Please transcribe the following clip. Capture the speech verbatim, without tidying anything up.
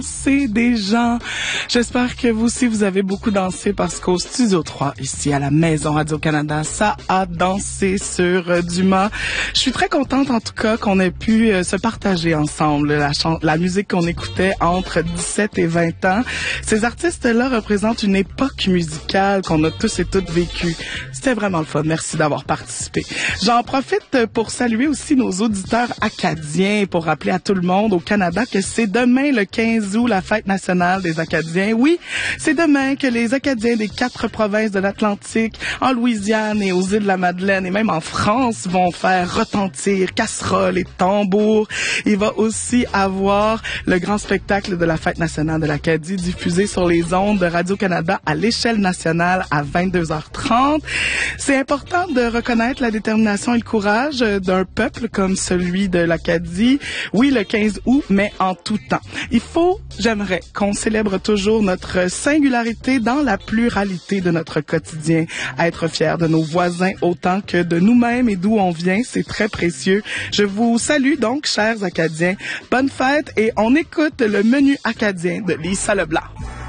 C'est des gens. J'espère que vous aussi, vous avez beaucoup dansé parce qu'au Studio trois, ici à la Maison Radio-Canada, ça a dansé sur euh, Dumas. Je suis très contente en tout cas qu'on ait pu euh, se partager ensemble la, chan- la musique qu'on écoutait entre dix-sept et vingt ans. Ces artistes-là représentent une époque musicale qu'on a tous et toutes vécue. C'était vraiment le fun. Merci d'avoir participé. J'en profite pour saluer aussi nos auditeurs acadiens, pour rappeler à tout le monde au Canada que c'est demain le quinze août, la fête nationale des Acadiens. Oui, c'est demain que les Acadiens des quatre provinces de l'Atlantique, en Louisiane et aux îles de la Madeleine et même en France vont faire retentir casseroles et tambours. Il va aussi avoir le grand spectacle de la fête nationale de l'Acadie diffusé sur les ondes de Radio-Canada à l'échelle nationale à vingt-deux heures trente. C'est important de reconnaître la détermination et le courage d'un peuple comme celui de l'Acadie. Oui, le quinze août, mais en tout temps. Il faut, j'aimerais qu'on célèbre toujours notre singularité dans la pluralité de notre quotidien. Être fier de nos voisins autant que de nous-mêmes et d'où on vient, c'est très précieux. Je vous salue donc, chers Acadiens. Bonne fête et on écoute le menu acadien de Lisa Leblanc.